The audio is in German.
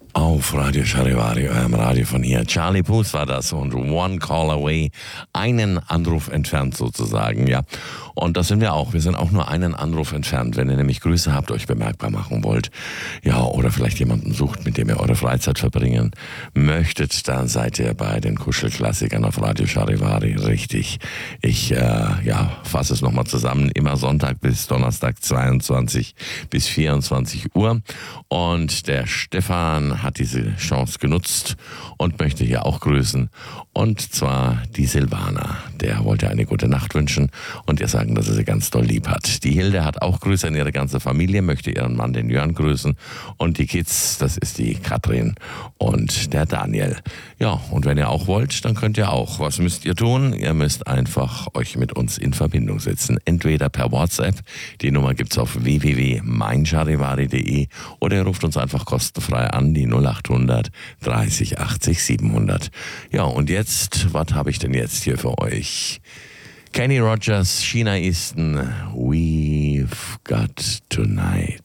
Auf Radio Charivari, eurem Radio von hier. Charlie Puth war das und One Call Away, einen Anruf entfernt sozusagen, ja. Und das sind wir auch. Wir sind auch nur einen Anruf entfernt. Wenn ihr nämlich Grüße habt, euch bemerkbar machen wollt, ja, oder vielleicht jemanden sucht, mit dem ihr eure Freizeit verbringen möchtet, dann seid ihr bei den Kuschelklassikern auf Radio Charivari richtig. Ich, fasse es nochmal zusammen. Immer Sonntag bis Donnerstag 22 bis 24 Uhr. Und der Stefan hat diese Chance genutzt und möchte hier auch grüßen. Und zwar die Silvana. Der wollte eine gute Nacht wünschen und ihr sagen, dass er sie ganz doll lieb hat. Die Hilde hat auch Grüße an ihre ganze Familie, möchte ihren Mann, den Jörn, grüßen. Und die Kids, das ist die Katrin und der Daniel. Ja, und wenn ihr auch wollt, dann könnt ihr auch. Was müsst ihr tun? Ihr müsst einfach euch mit uns in Verbindung setzen. Entweder per WhatsApp, die Nummer gibt's auf www.meincharivari.de, oder ihr ruft uns einfach kostenfrei an, die 0800 30 80 700. Ja, und jetzt, was habe ich denn jetzt hier für euch? Kenny Rogers, Sheena Easton, We've Got Tonight.